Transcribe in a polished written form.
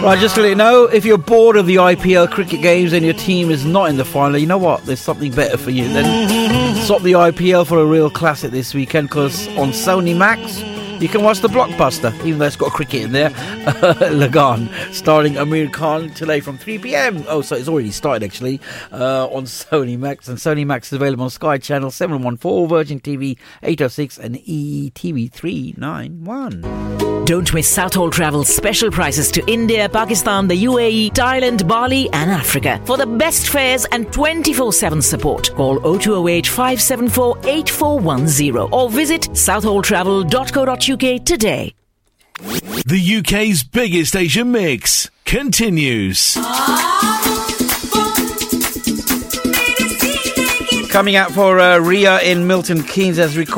Right, just to let you know, if you're bored of the IPL cricket games and your team is not in the final, you know what? There's something better for you. Then swap the IPL for a real classic this weekend, because on Sony Max, you can watch the blockbuster, even though it's got cricket in there, Lagan, starring Amir Khan today from 3 p.m. Oh, so it's already started actually, on Sony Max. And Sony Max is available on Sky Channel 714, Virgin TV 806 and ETV 391. Don't miss Southall Travel's special prices to India, Pakistan, the UAE, Thailand, Bali and Africa. For the best fares and 24/7 support, call 0208 574 8410 or visit southalltravel.co.uk today. The UK's biggest Asian mix continues. Coming out for Ria in Milton Keynes as recorded.